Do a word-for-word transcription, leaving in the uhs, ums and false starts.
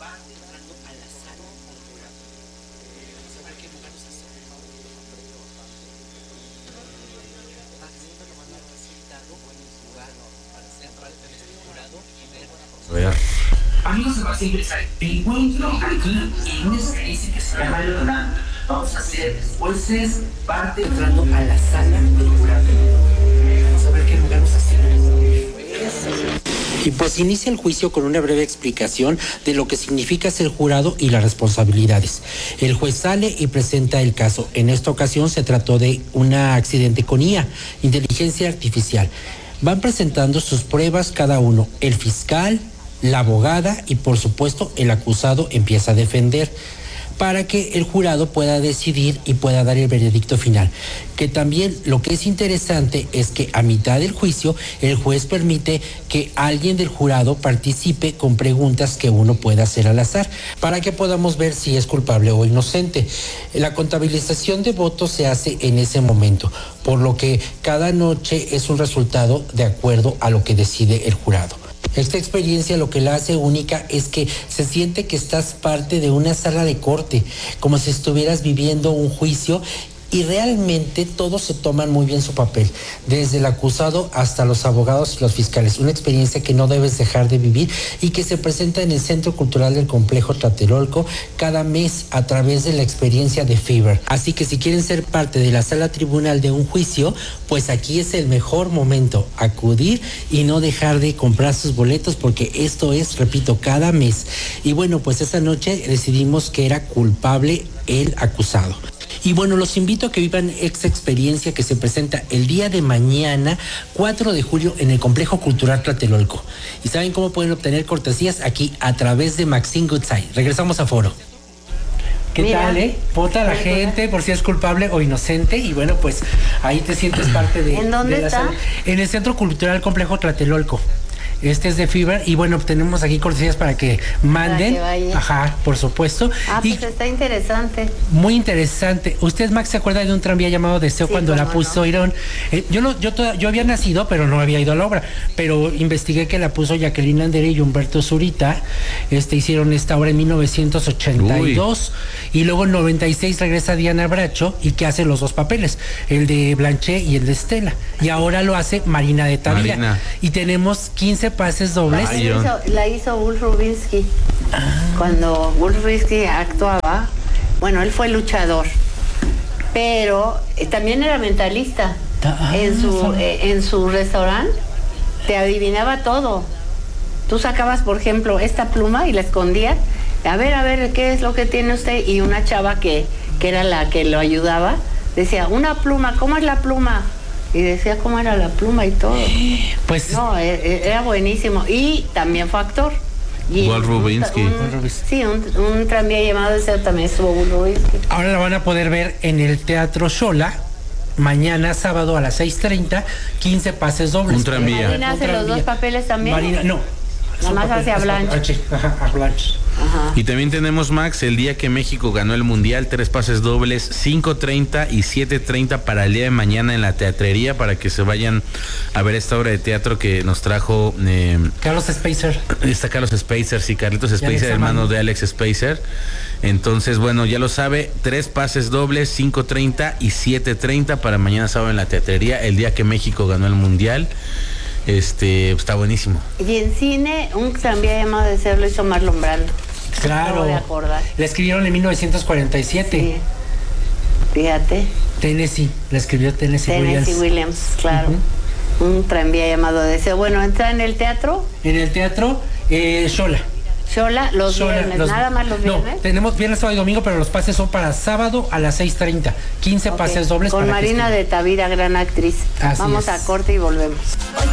Amigos de Base Empresario, te encuentro aquí en una experiencia que se llama Leonardo. Vamos a hacer jueces parte entrando a la sala del jurado. Vamos a ver qué lugar nos hacemos. Y pues inicia el juicio con una breve explicación de lo que significa ser jurado y las responsabilidades. El juez sale y presenta el caso. En esta ocasión se trató de un accidente con I A, inteligencia artificial. Van presentando sus pruebas cada uno, el fiscal, la abogada y por supuesto el acusado empieza a defender para que el jurado pueda decidir y pueda dar el veredicto final. Que también lo que es interesante es que a mitad del juicio el juez permite que alguien del jurado participe con preguntas que uno pueda hacer al azar para que podamos ver si es culpable o inocente. La contabilización de votos se hace en ese momento, por lo que cada noche es un resultado de acuerdo a lo que decide el jurado. Esta experiencia lo que la hace única es que se siente que estás parte de una sala de corte, como si estuvieras viviendo un juicio y realmente todos se toman muy bien su papel, desde el acusado hasta los abogados y los fiscales. Una experiencia que no debes dejar de vivir y que se presenta en el Centro Cultural del Complejo Tlatelolco cada mes a través de la experiencia de Fever. Así que si quieren ser parte de la sala tribunal de un juicio, pues aquí es el mejor momento, acudir y no dejar de comprar sus boletos porque esto es, repito, cada mes. Y bueno, pues esa noche decidimos que era culpable el acusado. Y bueno, los invito a que vivan esta experiencia que se presenta el día de mañana, cuatro de julio, en el Complejo Cultural Tlatelolco. ¿Y saben cómo pueden obtener cortesías? Aquí, a través de Maxine Goodside. Regresamos a Foro. ¿Qué Mira, tal, eh? Vota a la gente por si es culpable o inocente y bueno, pues ahí te sientes parte de... ¿En dónde de la está? Sala. En el Centro Cultural Complejo Tlatelolco. Este es de Fever y bueno, tenemos aquí cortesías para que manden. Para que vaya. Ajá, por supuesto. Ah, y pues está interesante. Muy interesante. ¿Usted, Max, se acuerda de un tranvía llamado Deseo sí, cuando la puso no. Irón? Eh, yo no, yo toda, yo había nacido, pero no había ido a la obra. Pero investigué que la puso Jacqueline Andere y Humberto Zurita. Este, hicieron esta obra en mil novecientos ochenta y dos. Uy. Y luego en noventa y seis regresa Diana Bracho y que hace los dos papeles, el de Blanchet y el de Estela. Y ahora lo hace Marina de Tavira. Marina. Y tenemos quince pases dobles. Ay, la, hizo, la hizo Wolf Rubinsky. Ah. Cuando Wolf Rubinsky actuaba, bueno, él fue luchador, pero eh, también era mentalista. Ah, en su eh, en su restaurante te adivinaba todo. Tú sacabas, por ejemplo, esta pluma y la escondías. A ver, a ver, ¿qué es lo que tiene usted? Y una chava que, que era la que lo ayudaba, decía, una pluma, ¿cómo es la pluma? Y decía cómo era la pluma y todo. Pues no, era buenísimo. Y también fue actor. Wolf Rubinsky. Un, un, sí, un, un tranvía llamado Deseo también estuvo Wolf Rubinsky. Ahora la van a poder ver en el Teatro Xola. Mañana sábado a las seis treinta, quince pases dobles. Un tranvía. ¿Marina hace los dos papeles también? Marina, no. Nada más hacia Blanche. Ajá, a Blanche. Ajá. Y también tenemos, Max, el día que México ganó el Mundial, tres pases dobles, cinco treinta y siete treinta para el día de mañana en la teatrería, para que se vayan a ver esta obra de teatro que nos trajo eh, Carlos Spacer. Está Carlos Spacer, sí, Carlitos Spacer, hermano de Alex Spacer. Entonces, bueno, ya lo sabe, tres pases dobles, cinco treinta y siete treinta para mañana sábado en la teatrería, el día que México ganó el Mundial. Este, está buenísimo. Y en cine, un tranvía llamado Deseo lo hizo Marlon Brando. Claro. De acordar. La escribieron en mil novecientos cuarenta y siete. Sí. Fíjate. Tennessee, la escribió Tennessee, Tennessee Williams. Williams, claro. Uh-huh. Un tranvía llamado Deseo. Bueno, ¿entra en el teatro? En el teatro, eh, Xola. Xola, los Xola, viernes, los, nada más los viernes. No, tenemos viernes, sábado y domingo, pero los pases son para sábado a las seis treinta. quince okay. pases dobles. Con para Marina de Tavira, gran actriz. Así Vamos es. a corte y volvemos.